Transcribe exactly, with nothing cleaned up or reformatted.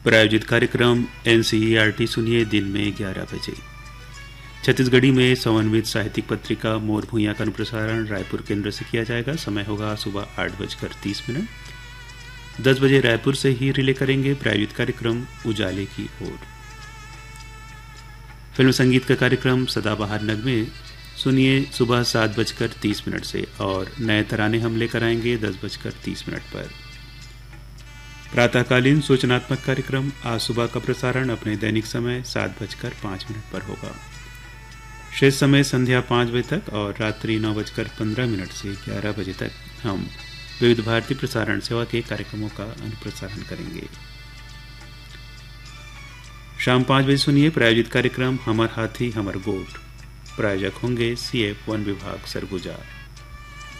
प्रायोजित कार्यक्रम एनसीईआरटी सुनिए दिन में ग्यारह बजे। छत्तीसगढ़ी में समन्वित साहित्यिक पत्रिका मोर भूइयां का अनुप्रसारण रायपुर केंद्र से किया जाएगा। समय होगा सुबह आठ बजकर तीस मिनट। दस बजे रायपुर से ही रिले करेंगे प्रायोजित कार्यक्रम उजाले की ओर। फिल्म संगीत का कार्यक्रम सदाबहार नगमे सुनिए सुबह सात बजकर तीस मिनट से और नए तराने हम लेकर आएंगे दस बजकर तीस मिनट पर। प्रातःकालीन सूचनात्मक कार्यक्रम आज सुबह का प्रसारण अपने दैनिक समय सात बजकर पाँच मिनट पर होगा। शेष समय संध्या पाँच बजे तक और रात्रि नौ बजकर पंद्रह मिनट से ग्यारह बजे तक हम विविध भारती प्रसारण सेवा के कार्यक्रमों का अनुप्रसारण करेंगे। शाम पाँच बजे सुनिए प्रायोजित कार्यक्रम हमर हाथी हमर गोठ। प्रायोजक होंगे सीएफ वन विभाग सरगुजा।